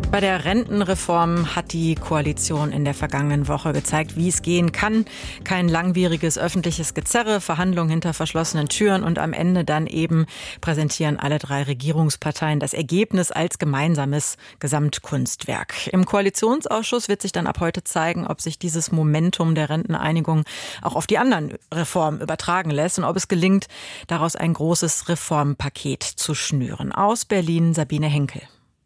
Bei der Rentenreform hat die Koalition in der vergangenen Woche gezeigt, wie es gehen kann. Kein langwieriges öffentliches Gezerre, Verhandlungen hinter verschlossenen Türen und am Ende dann eben präsentieren alle drei Regierungsparteien das Ergebnis als gemeinsames Gesamtkunstwerk. Im Koalitionsausschuss wird sich dann ab heute zeigen, ob sich dieses Momentum der Renteneinigung auch auf die anderen Reformen übertragen lässt und ob es gelingt, daraus ein großes Reformpaket zu schnüren. Aus Berlin Sabine Henkel.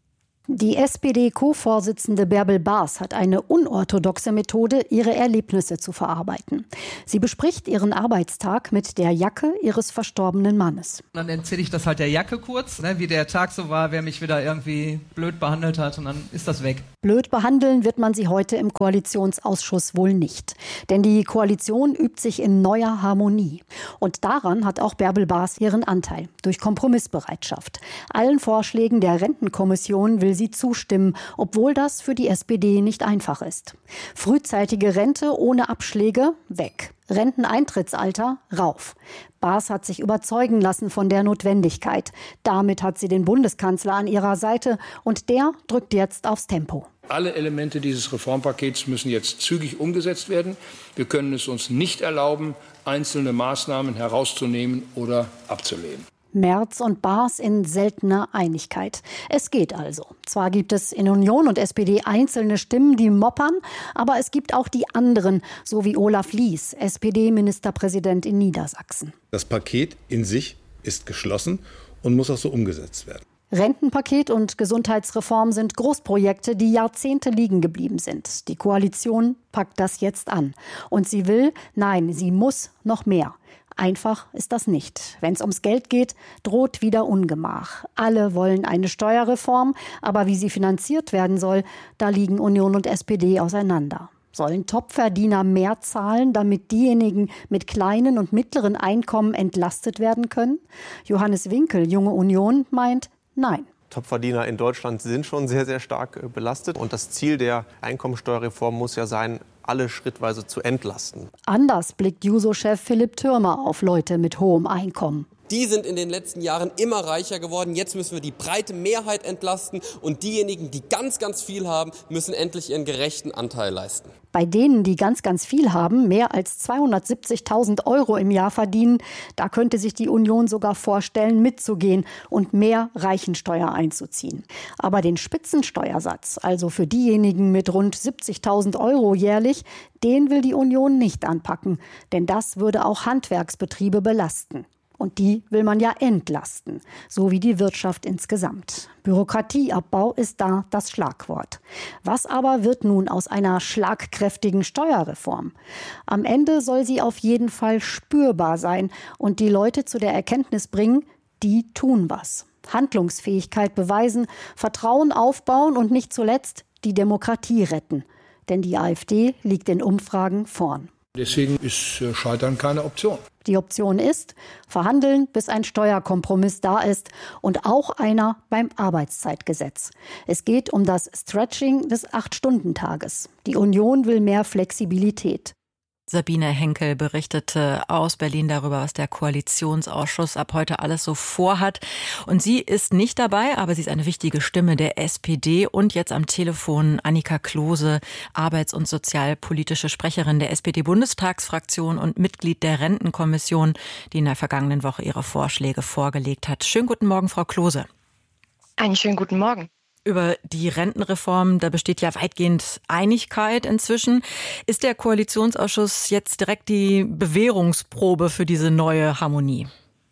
Die SPD-Co-Vorsitzende Bärbel Baas hat eine unorthodoxe Methode, ihre Erlebnisse zu verarbeiten. Sie bespricht ihren Arbeitstag mit der Jacke ihres verstorbenen Mannes. Dann erzähle ich das halt der Jacke kurz, wie der Tag so war, wer mich wieder irgendwie blöd behandelt hat und dann ist das weg. Blöd behandeln wird man sie heute im Koalitionsausschuss wohl nicht. Denn die Koalition übt sich in neuer Harmonie. Und daran hat auch Bärbel Baas ihren Anteil, durch Kompromissbereitschaft. Allen Vorschlägen der Rentenkommission will sie zustimmen, obwohl das für die SPD nicht einfach ist. Frühzeitige Rente ohne Abschläge weg. Renteneintrittsalter rauf. Baas hat sich überzeugen lassen von der Notwendigkeit. Damit hat sie den Bundeskanzler an ihrer Seite und der drückt jetzt aufs Tempo. Alle Elemente dieses Reformpakets müssen jetzt zügig umgesetzt werden. Wir können es uns nicht erlauben, einzelne Maßnahmen herauszunehmen oder abzulehnen. Merz und Baas in seltener Einigkeit. Es geht also. Zwar gibt es in Union und SPD einzelne Stimmen, die moppern, aber es gibt auch die anderen, so wie Olaf Lies, SPD-Ministerpräsident in Niedersachsen. Das Paket in sich ist geschlossen und muss auch so umgesetzt werden. Rentenpaket und Gesundheitsreform sind Großprojekte, die Jahrzehnte liegen geblieben sind. Die Koalition packt das jetzt an. Und sie will, nein, sie muss noch mehr. Einfach ist das nicht. Wenn es ums Geld geht, droht wieder Ungemach. Alle wollen eine Steuerreform, aber wie sie finanziert werden soll, da liegen Union und SPD auseinander. Sollen Topverdiener mehr zahlen, damit diejenigen mit kleinen und mittleren Einkommen entlastet werden können? Johannes Winkel, Junge Union, meint nein. Topverdiener in Deutschland sind schon sehr, sehr stark belastet. Und das Ziel der Einkommensteuerreform muss ja sein, alle schrittweise zu entlasten. Anders blickt Juso-Chef Philipp Thürmer auf Leute mit hohem Einkommen. Die sind in den letzten Jahren immer reicher geworden. Jetzt müssen wir die breite Mehrheit entlasten. Und diejenigen, die ganz, ganz viel haben, müssen endlich ihren gerechten Anteil leisten. Bei denen, die ganz, ganz viel haben, mehr als 270.000 € im Jahr verdienen, da könnte sich die Union sogar vorstellen, mitzugehen und mehr Reichensteuer einzuziehen. Aber den Spitzensteuersatz, also für diejenigen mit rund 70.000 € jährlich, den will die Union nicht anpacken. Denn das würde auch Handwerksbetriebe belasten. Und die will man ja entlasten, so wie die Wirtschaft insgesamt. Bürokratieabbau ist da das Schlagwort. Was aber wird nun aus einer schlagkräftigen Steuerreform? Am Ende soll sie auf jeden Fall spürbar sein und die Leute zu der Erkenntnis bringen, die tun was. Handlungsfähigkeit beweisen, Vertrauen aufbauen und nicht zuletzt die Demokratie retten. Denn die AfD liegt in Umfragen vorn. Deswegen ist Scheitern keine Option. Die Option ist, verhandeln, bis ein Steuerkompromiss da ist und auch einer beim Arbeitszeitgesetz. Es geht um das Stretching des 8-Stunden-Tages. Die Union will mehr Flexibilität. Sabine Henkel berichtete aus Berlin darüber, was der Koalitionsausschuss ab heute alles so vorhat. Und sie ist nicht dabei, aber sie ist eine wichtige Stimme der SPD. Und jetzt am Telefon Annika Klose, arbeits- und sozialpolitische Sprecherin der SPD-Bundestagsfraktion und Mitglied der Rentenkommission, die in der vergangenen Woche ihre Vorschläge vorgelegt hat. Schönen guten Morgen, Frau Klose. Einen schönen guten Morgen. Über die Rentenreform, da besteht ja weitgehend Einigkeit inzwischen. Ist der Koalitionsausschuss jetzt direkt die Bewährungsprobe für diese neue Harmonie?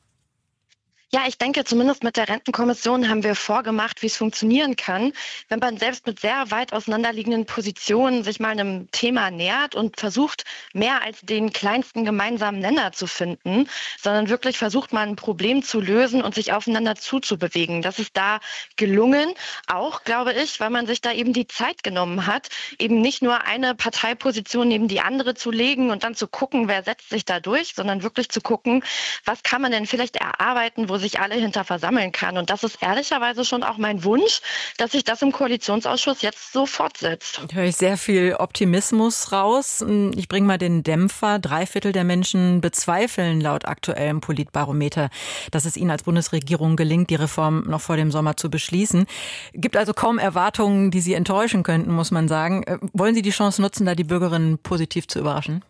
Ja, ich denke, zumindest mit der Rentenkommission haben wir vorgemacht, wie es funktionieren kann, wenn man selbst mit sehr weit auseinanderliegenden Positionen sich mal einem Thema nähert und versucht, mehr als den kleinsten gemeinsamen Nenner zu finden, sondern wirklich versucht, mal ein Problem zu lösen und sich aufeinander zuzubewegen. Das ist da gelungen, auch, glaube ich, weil man sich da eben die Zeit genommen hat, eben nicht nur eine Parteiposition neben die andere zu legen und dann zu gucken, wer setzt sich da durch, sondern wirklich zu gucken, was kann man denn vielleicht erarbeiten, wo sich alle hinter versammeln kann. Und das ist ehrlicherweise schon auch mein Wunsch, dass sich das im Koalitionsausschuss jetzt so fortsetzt. Da höre ich sehr viel Optimismus raus. Ich bringe mal den Dämpfer. 3/4 der Menschen bezweifeln laut aktuellem Politbarometer, dass es ihnen als Bundesregierung gelingt, die Reform noch vor dem Sommer zu beschließen. Gibt also kaum Erwartungen, die Sie enttäuschen könnten, muss man sagen. Wollen Sie die Chance nutzen, da die Bürgerinnen positiv zu überraschen?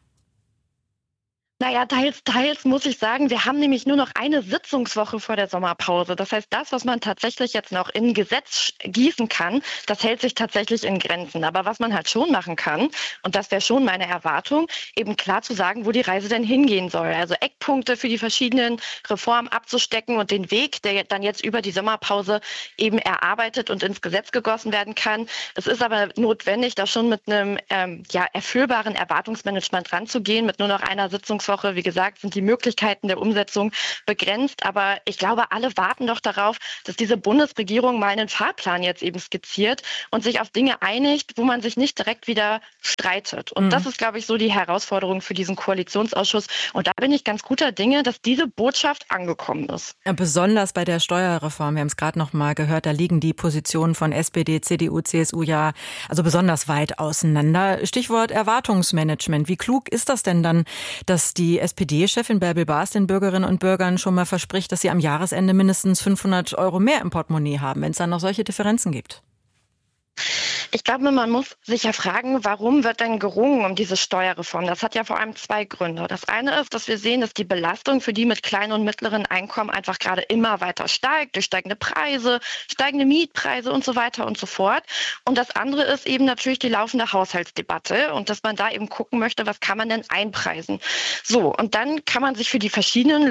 Naja, teils muss ich sagen, wir haben nämlich nur noch eine Sitzungswoche vor der Sommerpause. Das heißt, das, was man tatsächlich jetzt noch in Gesetz gießen kann, das hält sich tatsächlich in Grenzen. Aber was man halt schon machen kann, und das wäre schon meine Erwartung, eben klar zu sagen, wo die Reise denn hingehen soll. Also Eckpunkte für die verschiedenen Reformen abzustecken und den Weg, der dann jetzt über die Sommerpause eben erarbeitet und ins Gesetz gegossen werden kann. Es ist aber notwendig, da schon mit einem erfüllbaren Erwartungsmanagement ranzugehen, mit nur noch einer Sitzungswoche. Wie gesagt, sind die Möglichkeiten der Umsetzung begrenzt. Aber ich glaube, alle warten doch darauf, dass diese Bundesregierung mal einen Fahrplan jetzt eben skizziert und sich auf Dinge einigt, wo man sich nicht direkt wieder streitet. Und das ist, glaube ich, so die Herausforderung für diesen Koalitionsausschuss. Und da bin ich ganz guter Dinge, dass diese Botschaft angekommen ist. Besonders bei der Steuerreform, wir haben es gerade noch mal gehört, da liegen die Positionen von SPD, CDU, CSU ja also besonders weit auseinander. Stichwort Erwartungsmanagement. Wie klug ist das denn dann, dass die SPD-Chefin Bärbel Baas den Bürgerinnen und Bürgern schon mal verspricht, dass sie am Jahresende mindestens 500 € mehr im Portemonnaie haben, wenn es dann noch solche Differenzen gibt? Ich glaube, man muss sich ja fragen, warum wird denn gerungen um diese Steuerreform? Das hat ja vor allem zwei Gründe. Das eine ist, dass wir sehen, dass die Belastung für die mit kleinen und mittleren Einkommen einfach gerade immer weiter steigt, durch steigende Preise, steigende Mietpreise und so weiter und so fort. Und das andere ist eben natürlich die laufende Haushaltsdebatte und dass man da eben gucken möchte, was kann man denn einpreisen? So, und dann kann man sich für die verschiedenen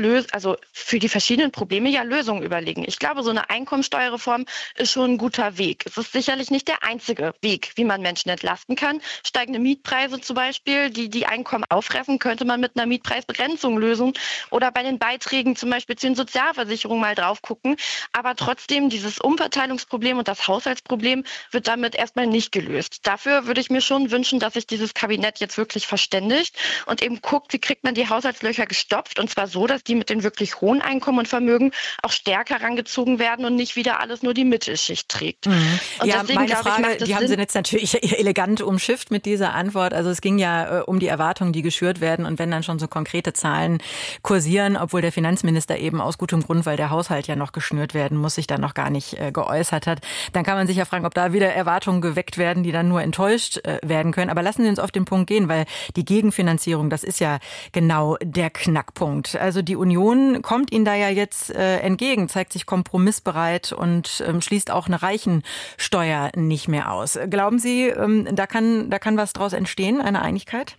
Probleme ja Lösungen überlegen. Ich glaube, so eine Einkommensteuerreform ist schon ein guter Weg. Es ist sicherlich nicht der einzige Weg, wie man Menschen entlasten kann. Steigende Mietpreise zum Beispiel, die Einkommen auffressen, könnte man mit einer Mietpreisbegrenzung lösen oder bei den Beiträgen zum Beispiel zu den Sozialversicherungen mal drauf gucken. Aber trotzdem, dieses Umverteilungsproblem und das Haushaltsproblem wird damit erstmal nicht gelöst. Dafür würde ich mir schon wünschen, dass sich dieses Kabinett jetzt wirklich verständigt und eben guckt, wie kriegt man die Haushaltslöcher gestopft, und zwar so, dass die mit den wirklich hohen Einkommen und Vermögen auch stärker herangezogen werden und nicht wieder alles nur die Mittelschicht trägt. Und ja, deswegen, meine Frage, die haben Sie jetzt natürlich elegant umschifft mit dieser Antwort. Also es ging ja um die Erwartungen, die geschürt werden. Und wenn dann schon so konkrete Zahlen kursieren, obwohl der Finanzminister eben aus gutem Grund, weil der Haushalt ja noch geschnürt werden muss, sich dann noch gar nicht geäußert hat, dann kann man sich ja fragen, ob da wieder Erwartungen geweckt werden, die dann nur enttäuscht werden können. Aber lassen Sie uns auf den Punkt gehen, weil die Gegenfinanzierung, das ist ja genau der Knackpunkt. Also die Union kommt Ihnen da ja jetzt entgegen, zeigt sich kompromissbereit und schließt auch eine Reichensteuer nicht mehr aus. Glauben Sie, da kann was draus entstehen, eine Einigkeit?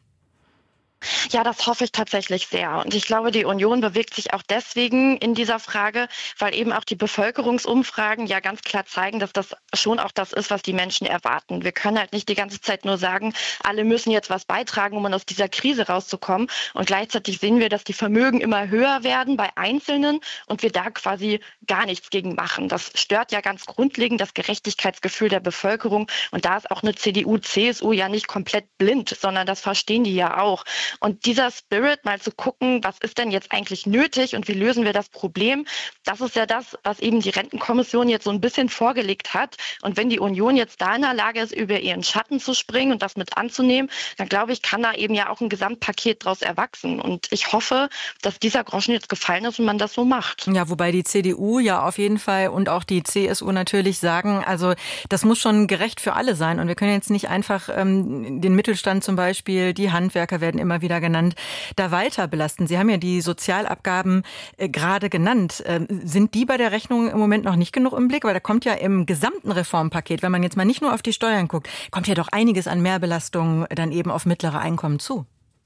Ja, das hoffe ich tatsächlich sehr. Und ich glaube, die Union bewegt sich auch deswegen in dieser Frage, weil eben auch die Bevölkerungsumfragen ja ganz klar zeigen, dass das schon auch das ist, was die Menschen erwarten. Wir können halt nicht die ganze Zeit nur sagen, alle müssen jetzt was beitragen, um aus dieser Krise rauszukommen. Und gleichzeitig sehen wir, dass die Vermögen immer höher werden bei Einzelnen und wir da quasi gar nichts gegen machen. Das stört ja ganz grundlegend das Gerechtigkeitsgefühl der Bevölkerung. Und da ist auch eine CDU, CSU ja nicht komplett blind, sondern das verstehen die ja auch. Und dieser Spirit, mal zu gucken, was ist denn jetzt eigentlich nötig und wie lösen wir das Problem, das ist ja das, was eben die Rentenkommission jetzt so ein bisschen vorgelegt hat. Und wenn die Union jetzt da in der Lage ist, über ihren Schatten zu springen und das mit anzunehmen, dann glaube ich, kann da eben ja auch ein Gesamtpaket draus erwachsen. Und ich hoffe, dass dieser Groschen jetzt gefallen ist und man das so macht. Ja, wobei die CDU ja auf jeden Fall und auch die CSU natürlich sagen, also das muss schon gerecht für alle sein. Und wir können jetzt nicht einfach den Mittelstand zum Beispiel, die Handwerker werden immer wieder genannt, da weiter belasten. Sie haben ja die Sozialabgaben gerade genannt. Sind die bei der Rechnung im Moment noch nicht genug im Blick? Weil da kommt ja im gesamten Reformpaket, wenn man jetzt mal nicht nur auf die Steuern guckt, kommt ja doch einiges an Mehrbelastungen dann eben auf mittlere Einkommen zu.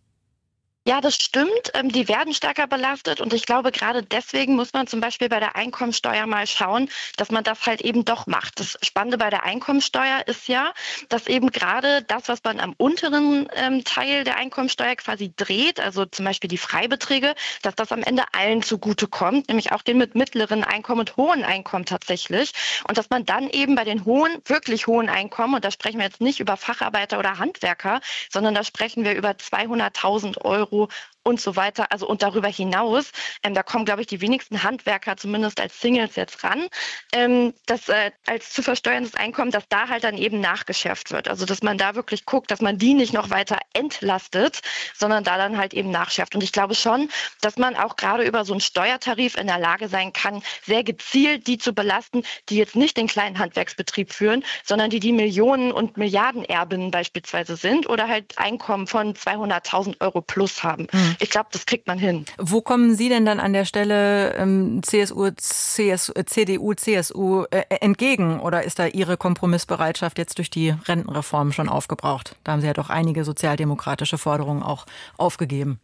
Ja, das stimmt. Die werden stärker belastet und ich glaube, gerade deswegen muss man zum Beispiel bei der Einkommensteuer mal schauen, dass man das halt eben doch macht. Das Spannende bei der Einkommensteuer ist ja, dass eben gerade das, was man am unteren Teil der Einkommensteuer quasi dreht, also zum Beispiel die Freibeträge, dass das am Ende allen zugute kommt, nämlich auch den mit mittleren Einkommen und hohen Einkommen tatsächlich. Und dass man dann eben bei den hohen, wirklich hohen Einkommen, und da sprechen wir jetzt nicht über Facharbeiter oder Handwerker, sondern da sprechen wir über 200.000 € und so weiter. Also und darüber hinaus, da kommen, glaube ich, die wenigsten Handwerker zumindest als Singles jetzt ran, das als zu versteuerndes Einkommen, dass da halt dann eben nachgeschärft wird. Also dass man da wirklich guckt, dass man die nicht noch weiter entlastet, sondern da dann halt eben nachschärft. Und ich glaube schon, dass man auch gerade über so einen Steuertarif in der Lage sein kann, sehr gezielt die zu belasten, die jetzt nicht den kleinen Handwerksbetrieb führen, sondern die Millionen- und Milliardenerben beispielsweise sind oder halt Einkommen von 200.000 Euro plus haben. Ich glaube, das kriegt man hin. Wo kommen Sie denn dann an der Stelle CDU, CSU entgegen? Oder ist da Ihre Kompromissbereitschaft jetzt durch die Rentenreform schon aufgebraucht? Da haben Sie ja doch einige sozialdemokratische Forderungen auch aufgegeben.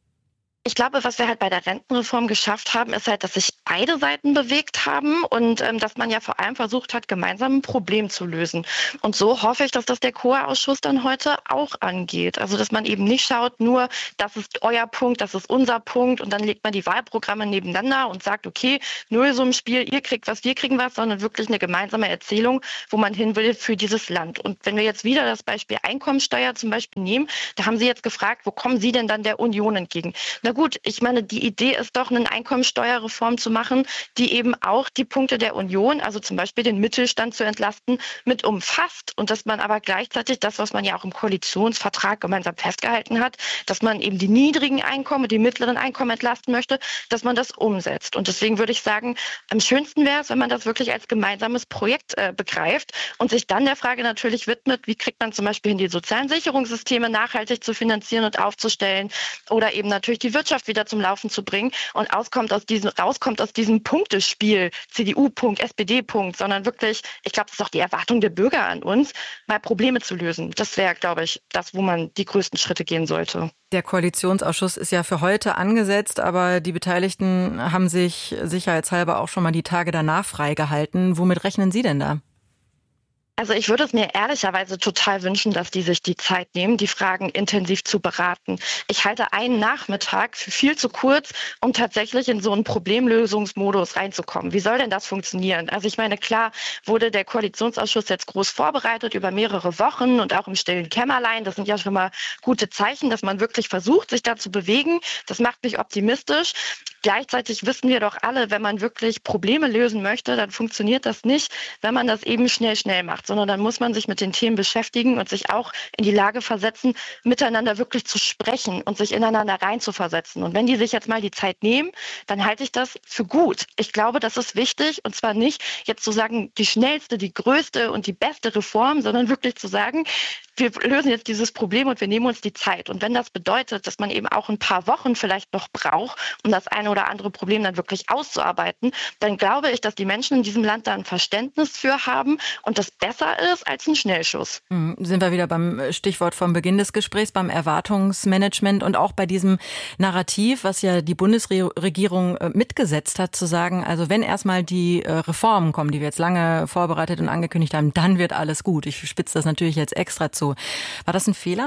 Ich glaube, was wir halt bei der Rentenreform geschafft haben, ist halt, dass sich beide Seiten bewegt haben und dass man ja vor allem versucht hat, gemeinsam ein Problem zu lösen. Und so hoffe ich, dass das der COA-Ausschuss dann heute auch angeht. Also, dass man eben nicht schaut, nur das ist euer Punkt, das ist unser Punkt und dann legt man die Wahlprogramme nebeneinander und sagt, okay, Nullsummenspiel, ihr kriegt was, wir kriegen was, sondern wirklich eine gemeinsame Erzählung, wo man hin will für dieses Land. Und wenn wir jetzt wieder das Beispiel Einkommensteuer zum Beispiel nehmen, da haben Sie jetzt gefragt, wo kommen Sie denn dann der Union entgegen? Na gut, ich meine, die Idee ist doch, eine Einkommensteuerreform zu machen, die eben auch die Punkte der Union, also zum Beispiel den Mittelstand zu entlasten, mit umfasst und dass man aber gleichzeitig das, was man ja auch im Koalitionsvertrag gemeinsam festgehalten hat, dass man eben die niedrigen Einkommen, die mittleren Einkommen entlasten möchte, dass man das umsetzt. Und deswegen würde ich sagen, am schönsten wäre es, wenn man das wirklich als gemeinsames Projekt begreift und sich dann der Frage natürlich widmet, wie kriegt man zum Beispiel hin, die sozialen Sicherungssysteme nachhaltig zu finanzieren und aufzustellen oder eben natürlich die Wirtschaft wieder zum Laufen zu bringen und rauskommt aus diesem Punktespiel, CDU-Punkt, SPD-Punkt, sondern wirklich, ich glaube, das ist auch die Erwartung der Bürger an uns, mal Probleme zu lösen. Das wäre, glaube ich, das, wo man die größten Schritte gehen sollte. Der Koalitionsausschuss ist ja für heute angesetzt, aber die Beteiligten haben sich sicherheitshalber auch schon mal die Tage danach freigehalten. Womit rechnen Sie denn da? Also ich würde es mir ehrlicherweise total wünschen, dass die sich die Zeit nehmen, die Fragen intensiv zu beraten. Ich halte einen Nachmittag für viel zu kurz, um tatsächlich in so einen Problemlösungsmodus reinzukommen. Wie soll denn das funktionieren? Also ich meine, klar wurde der Koalitionsausschuss jetzt groß vorbereitet über mehrere Wochen und auch im stillen Kämmerlein. Das sind ja schon mal gute Zeichen, dass man wirklich versucht, sich da zu bewegen. Das macht mich optimistisch. Gleichzeitig wissen wir doch alle, wenn man wirklich Probleme lösen möchte, dann funktioniert das nicht, wenn man das eben schnell macht, sondern dann muss man sich mit den Themen beschäftigen und sich auch in die Lage versetzen, miteinander wirklich zu sprechen und sich ineinander reinzuversetzen. Und wenn die sich jetzt mal die Zeit nehmen, dann halte ich das für gut. Ich glaube, das ist wichtig und zwar nicht jetzt zu sagen, die schnellste, die größte und die beste Reform, sondern wirklich zu sagen, wir lösen jetzt dieses Problem und wir nehmen uns die Zeit. Und wenn das bedeutet, dass man eben auch ein paar Wochen vielleicht noch braucht, um das eine oder andere Problem dann wirklich auszuarbeiten, dann glaube ich, dass die Menschen in diesem Land da ein Verständnis für haben und das besser ist als ein Schnellschuss. Sind wir wieder beim Stichwort vom Beginn des Gesprächs, beim Erwartungsmanagement und auch bei diesem Narrativ, was ja die Bundesregierung mitgesetzt hat, zu sagen, also wenn erstmal die Reformen kommen, die wir jetzt lange vorbereitet und angekündigt haben, dann wird alles gut. Ich spitze das natürlich jetzt extra zu. War das ein Fehler?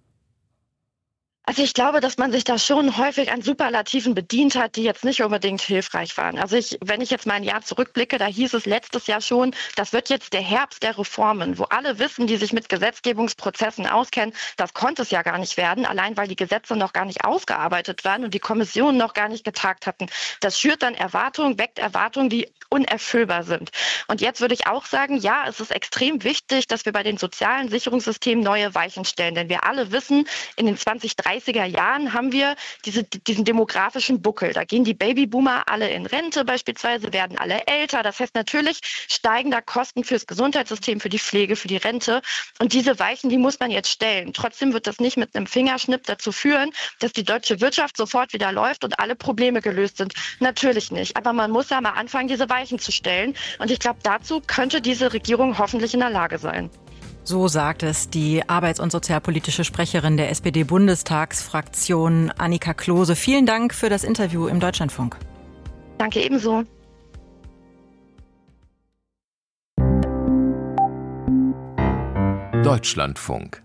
Also ich glaube, dass man sich da schon häufig an Superlativen bedient hat, die jetzt nicht unbedingt hilfreich waren. Also wenn ich jetzt mal ein Jahr zurückblicke, da hieß es letztes Jahr schon, das wird jetzt der Herbst der Reformen, wo alle wissen, die sich mit Gesetzgebungsprozessen auskennen, das konnte es ja gar nicht werden, allein weil die Gesetze noch gar nicht ausgearbeitet waren und die Kommissionen noch gar nicht getagt hatten. Das schürt dann weckt Erwartungen, die unerfüllbar sind. Und jetzt würde ich auch sagen, ja, es ist extrem wichtig, dass wir bei den sozialen Sicherungssystemen neue Weichen stellen, denn wir alle wissen, in den 2030er Jahren haben wir diesen demografischen Buckel. Da gehen die Babyboomer alle in Rente beispielsweise, werden alle älter. Das heißt natürlich steigender Kosten fürs Gesundheitssystem, für die Pflege, für die Rente. Und diese Weichen, die muss man jetzt stellen. Trotzdem wird das nicht mit einem Fingerschnipp dazu führen, dass die deutsche Wirtschaft sofort wieder läuft und alle Probleme gelöst sind. Natürlich nicht. Aber man muss ja mal anfangen, diese Weichen zu stellen. Und ich glaube, dazu könnte diese Regierung hoffentlich in der Lage sein. So sagt es die arbeits- und sozialpolitische Sprecherin der SPD-Bundestagsfraktion Annika Klose. Vielen Dank für das Interview im Deutschlandfunk. Danke ebenso. Deutschlandfunk.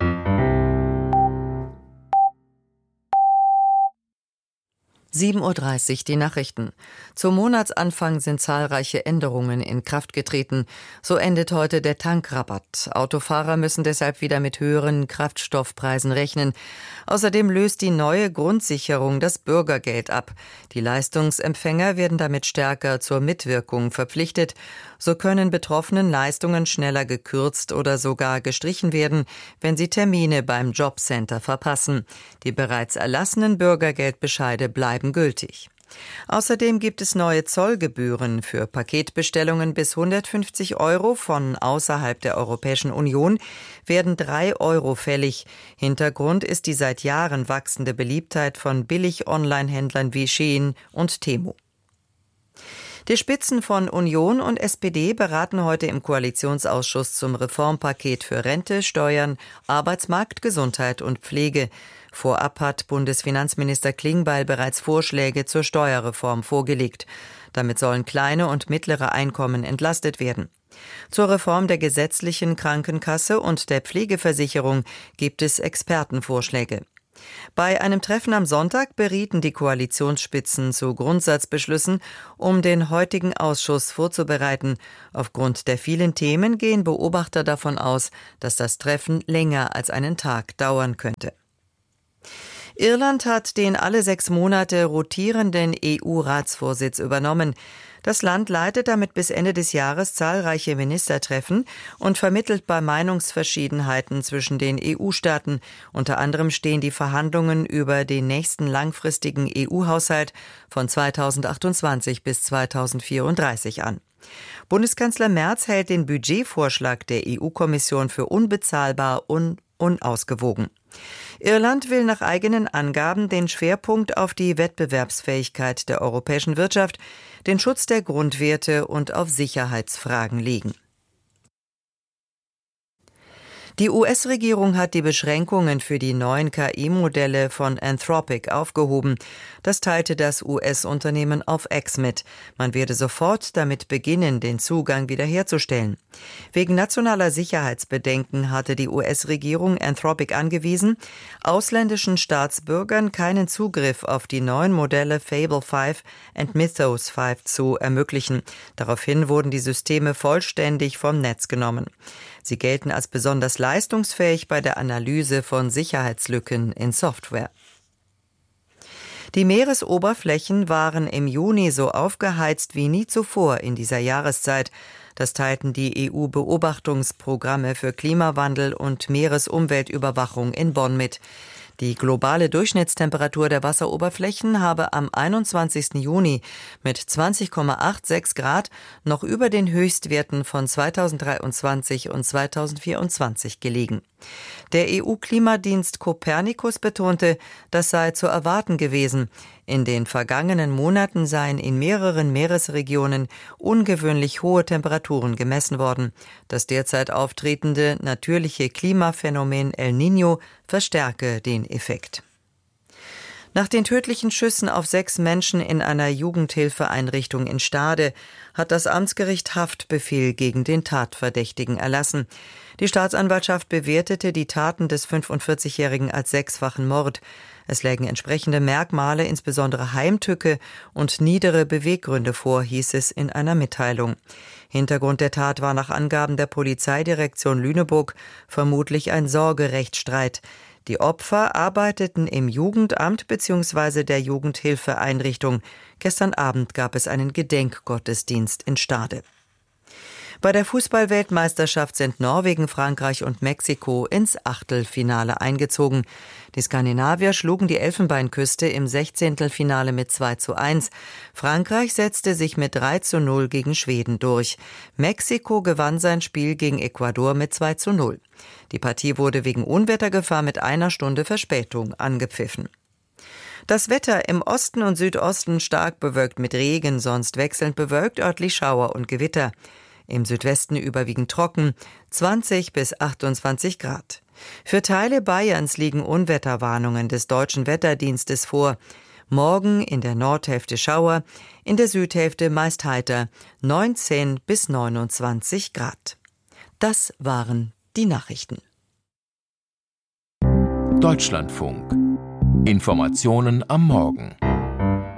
7:30 Uhr die Nachrichten. Zum Monatsanfang sind zahlreiche Änderungen in Kraft getreten. So endet heute der Tankrabatt. Autofahrer müssen deshalb wieder mit höheren Kraftstoffpreisen rechnen. Außerdem löst die neue Grundsicherung das Bürgergeld ab. Die Leistungsempfänger werden damit stärker zur Mitwirkung verpflichtet. So können Betroffenen Leistungen schneller gekürzt oder sogar gestrichen werden, wenn sie Termine beim Jobcenter verpassen. Die bereits erlassenen Bürgergeldbescheide bleiben gültig. Außerdem gibt es neue Zollgebühren für Paketbestellungen bis 150 € von außerhalb der Europäischen Union, werden 3 € fällig. Hintergrund ist die seit Jahren wachsende Beliebtheit von Billig-Online-Händlern wie Shein und Temu. Die Spitzen von Union und SPD beraten heute im Koalitionsausschuss zum Reformpaket für Rente, Steuern, Arbeitsmarkt, Gesundheit und Pflege. Vorab hat Bundesfinanzminister Klingbeil bereits Vorschläge zur Steuerreform vorgelegt. Damit sollen kleine und mittlere Einkommen entlastet werden. Zur Reform der gesetzlichen Krankenkasse und der Pflegeversicherung gibt es Expertenvorschläge. Bei einem Treffen am Sonntag berieten die Koalitionsspitzen zu Grundsatzbeschlüssen, um den heutigen Ausschuss vorzubereiten. Aufgrund der vielen Themen gehen Beobachter davon aus, dass das Treffen länger als einen Tag dauern könnte. Irland hat den alle 6 Monate rotierenden EU-Ratsvorsitz übernommen. Das Land leitet damit bis Ende des Jahres zahlreiche Ministertreffen und vermittelt bei Meinungsverschiedenheiten zwischen den EU-Staaten. Unter anderem stehen die Verhandlungen über den nächsten langfristigen EU-Haushalt von 2028 bis 2034 an. Bundeskanzler Merz hält den Budgetvorschlag der EU-Kommission für unbezahlbar und unausgewogen. Irland will nach eigenen Angaben den Schwerpunkt auf die Wettbewerbsfähigkeit der europäischen Wirtschaft, den Schutz der Grundwerte und auf Sicherheitsfragen legen. Die US-Regierung hat die Beschränkungen für die neuen KI-Modelle von Anthropic aufgehoben. Das teilte das US-Unternehmen auf X mit. Man werde sofort damit beginnen, den Zugang wiederherzustellen. Wegen nationaler Sicherheitsbedenken hatte die US-Regierung Anthropic angewiesen, ausländischen Staatsbürgern keinen Zugriff auf die neuen Modelle Fable 5 und Mythos 5 zu ermöglichen. Daraufhin wurden die Systeme vollständig vom Netz genommen. Sie gelten als besonders leistungsfähig bei der Analyse von Sicherheitslücken in Software. Die Meeresoberflächen waren im Juni so aufgeheizt wie nie zuvor in dieser Jahreszeit. Das teilten die EU-Beobachtungsprogramme für Klimawandel und Meeresumweltüberwachung in Bonn mit. Die globale Durchschnittstemperatur der Wasseroberflächen habe am 21. Juni mit 20,86 Grad noch über den Höchstwerten von 2023 und 2024 gelegen. Der EU-Klimadienst Copernicus betonte, das sei zu erwarten gewesen. In den vergangenen Monaten seien in mehreren Meeresregionen ungewöhnlich hohe Temperaturen gemessen worden. Das derzeit auftretende natürliche Klimaphänomen El Niño verstärke den Effekt. Nach den tödlichen Schüssen auf 6 Menschen in einer Jugendhilfeeinrichtung in Stade hat das Amtsgericht Haftbefehl gegen den Tatverdächtigen erlassen. Die Staatsanwaltschaft bewertete die Taten des 45-Jährigen als 6-fachen Mord. Es lägen entsprechende Merkmale, insbesondere Heimtücke und niedere Beweggründe vor, hieß es in einer Mitteilung. Hintergrund der Tat war nach Angaben der Polizeidirektion Lüneburg vermutlich ein Sorgerechtsstreit. Die Opfer arbeiteten im Jugendamt bzw. der Jugendhilfeeinrichtung. Gestern Abend gab es einen Gedenkgottesdienst in Stade. Bei der Fußball-Weltmeisterschaft sind Norwegen, Frankreich und Mexiko ins Achtelfinale eingezogen. Die Skandinavier schlugen die Elfenbeinküste im 16. Finale mit 2:1. Frankreich setzte sich mit 3:0 gegen Schweden durch. Mexiko gewann sein Spiel gegen Ecuador mit 2:0. Die Partie wurde wegen Unwettergefahr mit 1 Stunde Verspätung angepfiffen. Das Wetter im Osten und Südosten stark bewölkt mit Regen, sonst wechselnd bewölkt, örtlich Schauer und Gewitter. Im Südwesten überwiegend trocken, 20 bis 28 Grad. Für Teile Bayerns liegen Unwetterwarnungen des Deutschen Wetterdienstes vor. Morgen in der Nordhälfte Schauer, in der Südhälfte meist heiter, 19 bis 29 Grad. Das waren die Nachrichten. Deutschlandfunk. Informationen am Morgen.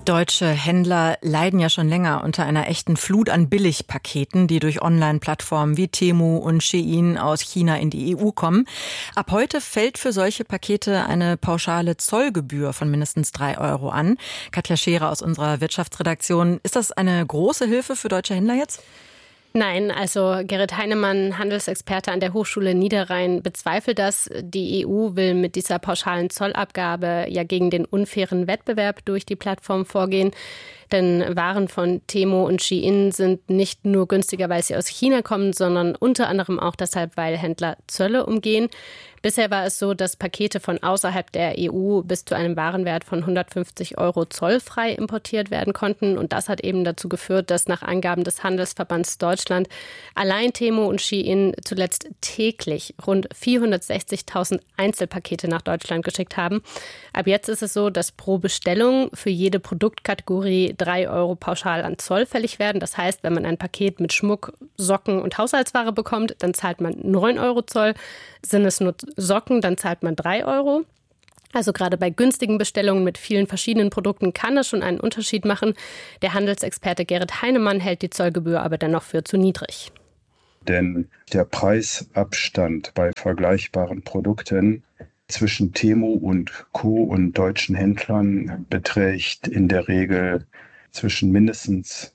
Deutsche Händler leiden ja schon länger unter einer echten Flut an Billigpaketen, die durch Online-Plattformen wie Temu und Shein aus China in die EU kommen. Ab heute fällt für solche Pakete eine pauschale Zollgebühr von mindestens 3 € an. Katja Scherer aus unserer Wirtschaftsredaktion. Ist das eine große Hilfe für deutsche Händler jetzt? Nein, also Gerrit Heinemann, Handelsexperte an der Hochschule Niederrhein, bezweifelt das. Die EU will mit dieser pauschalen Zollabgabe ja gegen den unfairen Wettbewerb durch die Plattform vorgehen. Denn Waren von Temu und Shein sind nicht nur günstiger, weil sie aus China kommen, sondern unter anderem auch deshalb, weil Händler Zölle umgehen. Bisher war es so, dass Pakete von außerhalb der EU bis zu einem Warenwert von 150 € zollfrei importiert werden konnten. Und das hat eben dazu geführt, dass nach Angaben des Handelsverbands Deutschland allein Temu und Shein zuletzt täglich rund 460.000 Einzelpakete nach Deutschland geschickt haben. Ab jetzt ist es so, dass pro Bestellung für jede Produktkategorie 3 € pauschal an Zoll fällig werden. Das heißt, wenn man ein Paket mit Schmuck, Socken und Haushaltsware bekommt, dann zahlt man 9 € Zoll. Sind es nur Socken, dann zahlt man 3 €. Also gerade bei günstigen Bestellungen mit vielen verschiedenen Produkten kann das schon einen Unterschied machen. Der Handelsexperte Gerrit Heinemann hält die Zollgebühr aber dennoch für zu niedrig. Denn der Preisabstand bei vergleichbaren Produkten zwischen Temu und Co. und deutschen Händlern beträgt in der Regel zwischen mindestens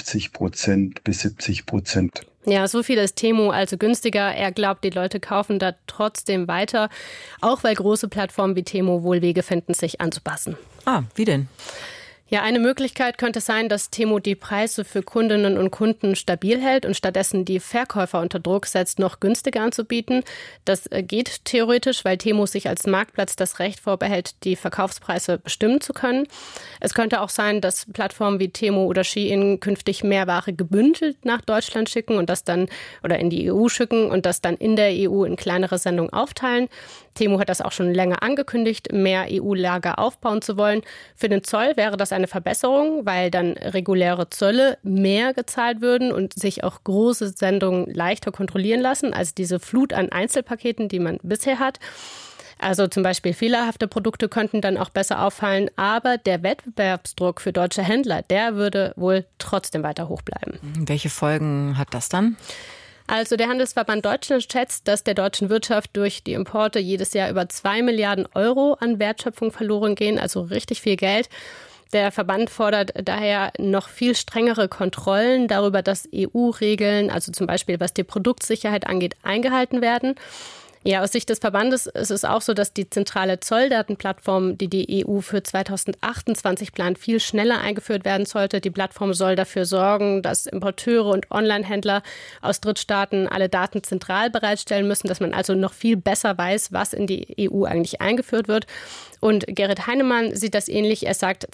50% bis 70%. Ja, so viel ist Temu also günstiger. Er glaubt, die Leute kaufen da trotzdem weiter, auch weil große Plattformen wie Temu wohl Wege finden, sich anzupassen. Wie denn? Ja, eine Möglichkeit könnte sein, dass Temu die Preise für Kundinnen und Kunden stabil hält und stattdessen die Verkäufer unter Druck setzt, noch günstiger anzubieten. Das geht theoretisch, weil Temu sich als Marktplatz das Recht vorbehält, die Verkaufspreise bestimmen zu können. Es könnte auch sein, dass Plattformen wie Temu oder Shein künftig mehr Ware gebündelt nach Deutschland schicken und das dann oder in die EU schicken und das dann in der EU in kleinere Sendungen aufteilen. Temu hat das auch schon länger angekündigt, mehr EU-Lager aufbauen zu wollen. Für den Zoll wäre das eine Verbesserung, weil dann reguläre Zölle mehr gezahlt würden und sich auch große Sendungen leichter kontrollieren lassen als diese Flut an Einzelpaketen, die man bisher hat. Also zum Beispiel fehlerhafte Produkte könnten dann auch besser auffallen, aber der Wettbewerbsdruck für deutsche Händler, der würde wohl trotzdem weiter hoch bleiben. Welche Folgen hat das dann? Also der Handelsverband Deutschland schätzt, dass der deutschen Wirtschaft durch die Importe jedes Jahr über 2 Milliarden € an Wertschöpfung verloren gehen, also richtig viel Geld. Der Verband fordert daher noch viel strengere Kontrollen darüber, dass EU-Regeln, also zum Beispiel was die Produktsicherheit angeht, eingehalten werden. Ja, aus Sicht des Verbandes ist es auch so, dass die zentrale Zolldatenplattform, die die EU für 2028 plant, viel schneller eingeführt werden sollte. Die Plattform soll dafür sorgen, dass Importeure und Onlinehändler aus Drittstaaten alle Daten zentral bereitstellen müssen, dass man also noch viel besser weiß, was in die EU eigentlich eingeführt wird. Und Gerrit Heinemann sieht das ähnlich. Er sagt,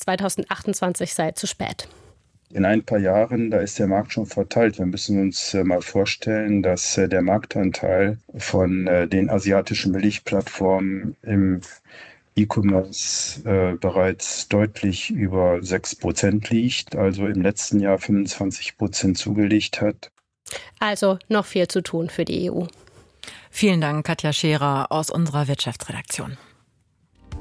2028 sei zu spät. In ein paar Jahren, da ist der Markt schon verteilt. Wir müssen uns mal vorstellen, dass der Marktanteil von den asiatischen Billigplattformen im E-Commerce bereits deutlich über 6% liegt, also im letzten Jahr 25% zugelegt hat. Also noch viel zu tun für die EU. Vielen Dank, Katja Scherer aus unserer Wirtschaftsredaktion.